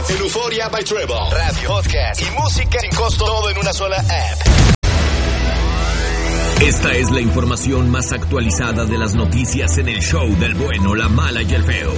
en Euphoria by Trevor. Radio, podcast y música sin costo, todo en una sola app. Esta es la información más actualizada de las noticias en el show del bueno, la mala y el feo.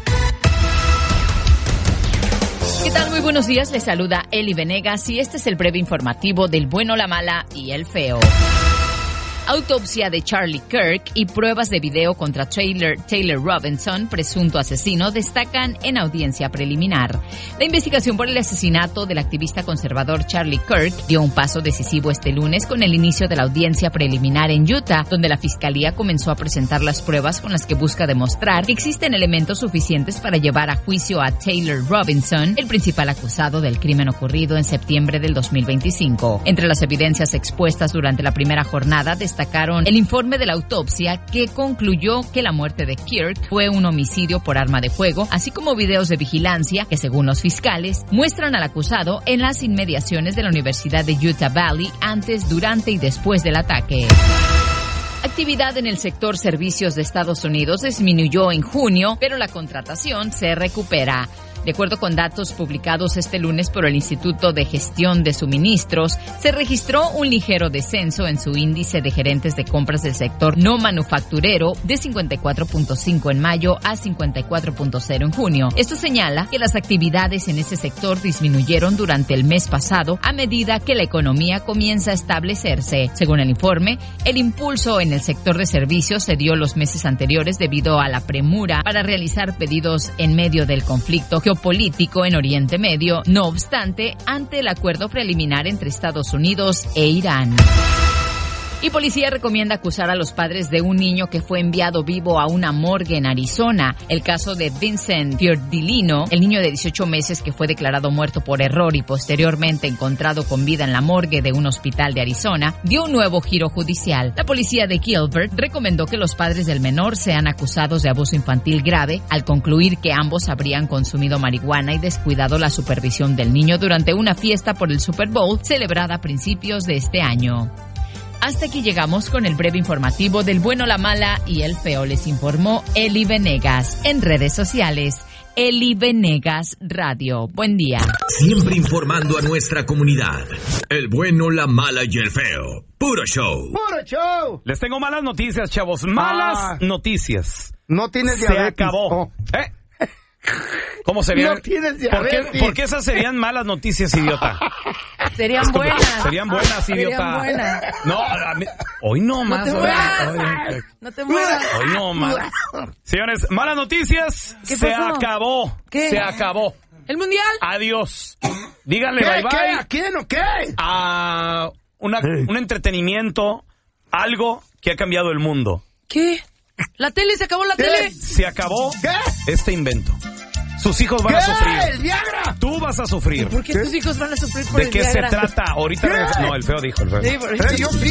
¿Qué tal? Muy buenos días, les saluda Eli Venegas y este es el breve informativo del bueno, la mala y el feo. Autopsia de Charlie Kirk y pruebas de video contra Taylor Robinson, presunto asesino, destacan en audiencia preliminar. La investigación por el asesinato del activista conservador Charlie Kirk dio un paso decisivo este lunes con el inicio de la audiencia preliminar en Utah, donde la fiscalía comenzó a presentar las pruebas con las que busca demostrar que existen elementos suficientes para llevar a juicio a Taylor Robinson, el principal acusado del crimen ocurrido en septiembre del 2025. Entre las evidencias expuestas durante la primera jornada destacaron el informe de la autopsia que concluyó que la muerte de Kirk fue un homicidio por arma de fuego, así como videos de vigilancia que, según los fiscales, muestran al acusado en las inmediaciones de la Universidad de Utah Valley antes, durante y después del ataque. Actividad en el sector servicios de Estados Unidos disminuyó en junio, pero la contratación se recupera. De acuerdo con datos publicados este lunes por el Instituto de Gestión de Suministros, se registró un ligero descenso en su índice de gerentes de compras del sector no manufacturero de 54.5 en mayo a 54.0 en junio. Esto señala que las actividades en ese sector disminuyeron durante el mes pasado a medida que la economía comienza a establecerse. Según el informe, el impulso en el sector de servicios se dio los meses anteriores debido a la premura para realizar pedidos en medio del conflicto geopolítico en Oriente Medio, no obstante, ante el acuerdo preliminar entre Estados Unidos e Irán. Y policía recomienda acusar a los padres de un niño que fue enviado vivo a una morgue en Arizona. El caso de Vincent Fiordilino, el niño de 18 meses que fue declarado muerto por error y posteriormente encontrado con vida en la morgue de un hospital de Arizona, dio un nuevo giro judicial. La policía de Gilbert recomendó que los padres del menor sean acusados de abuso infantil grave, al concluir que ambos habrían consumido marihuana y descuidado la supervisión del niño durante una fiesta por el Super Bowl celebrada a principios de este año. Hasta aquí llegamos con el breve informativo del bueno, la mala y el feo. Les informó Eli Venegas. En redes sociales, Eli Venegas Radio. Buen día. Siempre informando a nuestra comunidad. El bueno, la mala y el feo. Puro show. ¡Puro show! Les tengo malas noticias, chavos. Malas noticias. No tienes Se diabetes. acabó. ¿Cómo serían? No tienes diabetes. ¿Por qué esas serían malas noticias, idiota? Serían buenas. Serían buenas, idiota. Serían buenas. No, hoy no más. No te mueras. No te mueras. Hoy no más. Señores, malas noticias. ¿Qué se pasó? acabó. ¿Qué? Se acabó. ¿El mundial? Adiós. Díganle ¿Qué? bye bye. ¿Qué? ¿A quién o qué? A un entretenimiento, algo que ha cambiado el mundo. ¿Qué? ¿La tele? ¿Se acabó la tele? Se acabó ¿Qué? este invento. Sus hijos van a ¿Qué? sufrir. ¡El Viagra! Tú vas a sufrir. ¿Por qué tus hijos van a sufrir por ¿De el qué se Viagra? trata? Ahorita ¿Qué? No, el feo dijo. El feo. Sí, por eso. Yo